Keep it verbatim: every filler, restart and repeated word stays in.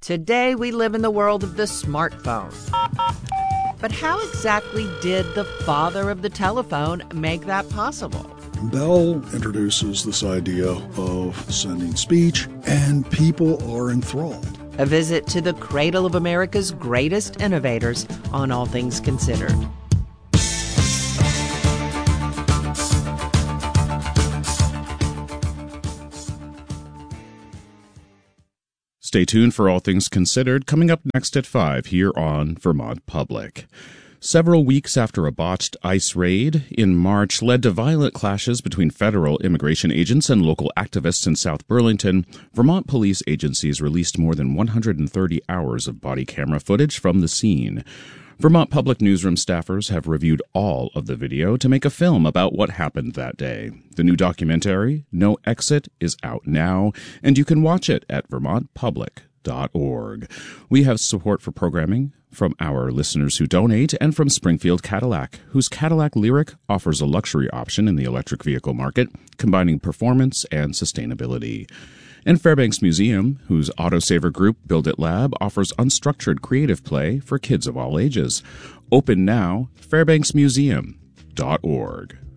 Today we live in the world of the smartphone. But how exactly did the father of the telephone make that possible? Bell introduces this idea of sending speech, and people are enthralled. A visit to the cradle of America's greatest innovators on All Things Considered. Stay tuned for All Things Considered, coming up next at five here on Vermont Public. Several weeks after a botched ICE raid in March led to violent clashes between federal immigration agents and local activists in South Burlington, Vermont police agencies released more than one hundred thirty hours of body camera footage from the scene. Vermont Public Newsroom staffers have reviewed all of the video to make a film about what happened that day. The new documentary, No Exit, is out now, and you can watch it at vermont public dot org. We have support for programming from our listeners who donate and from Springfield Cadillac, whose Cadillac Lyriq offers a luxury option in the electric vehicle market, combining performance and sustainability. And Fairbanks Museum, whose Autosaver group Build It Lab offers unstructured creative play for kids of all ages. Open now, fairbanks museum dot org.